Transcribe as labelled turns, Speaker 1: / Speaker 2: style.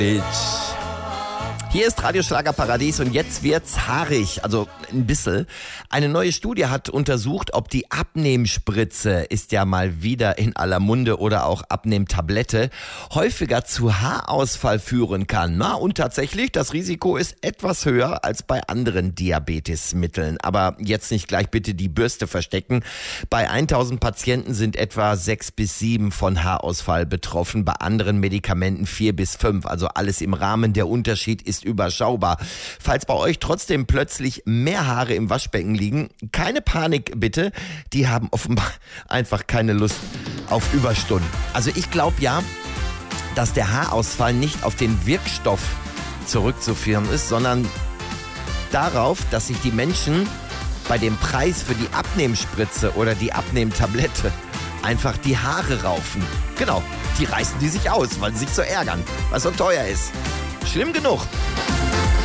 Speaker 1: Hier ist Radio Schlagerparadies und jetzt wird's haarig, also ein bisschen. Eine neue Studie hat untersucht, ob die Abnehmspritze, ist ja mal wieder in aller Munde, oder auch Abnehmtablette, häufiger zu Haarausfall führen kann. Na, und tatsächlich, das Risiko ist etwas höher als bei anderen Diabetesmitteln. Aber jetzt nicht gleich bitte die Bürste verstecken. Bei 1000 Patienten sind etwa 6 bis 7 von Haarausfall betroffen, bei anderen Medikamenten 4 bis 5. Also alles im Rahmen, der Unterschied ist überschaubar. Falls bei euch trotzdem plötzlich mehr Haare im Waschbecken liegen, keine Panik bitte, die haben offenbar einfach keine Lust auf Überstunden. Also ich glaube ja, dass der Haarausfall nicht auf den Wirkstoff zurückzuführen ist, sondern darauf, dass sich die Menschen bei dem Preis für die Abnehmspritze oder die Abnehmtablette einfach die Haare raufen. Genau, die reißen die sich aus, weil sie sich so ärgern, weil es so teuer ist. Schlimm genug.